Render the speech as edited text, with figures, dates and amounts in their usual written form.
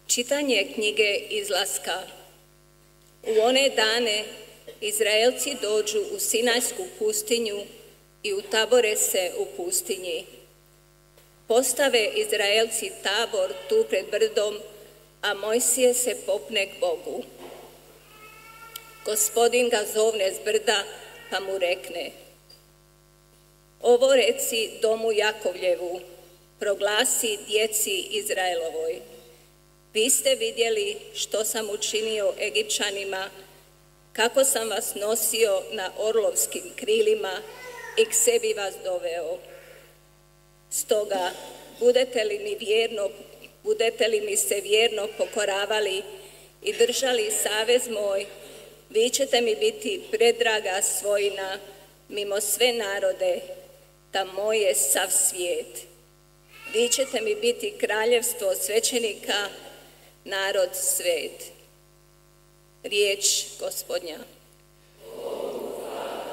Čitanje knjige Izlaska. U one dane Izraelci dođu u Sinajsku pustinju i utabore se u pustinji. Postave Izraelci tabor tu pred brdom, a Mojsije se popne k Bogu. Gospodin ga zovne s brda, pa mu rekne: ovo reci domu Jakovljevu, proglasi djeci Izraelovoj. Vi ste vidjeli što sam učinio Egipćanima, kako sam vas nosio na orlovskim krilima i k sebi vas doveo. Stoga, budete li mi se vjerno pokoravali i držali savez moj, vi ćete mi biti predraga svojina mimo sve narode, da moj je sav svijet. Vi ćete mi biti kraljevstvo svećenika, narod svet. Riječ Gospodnja.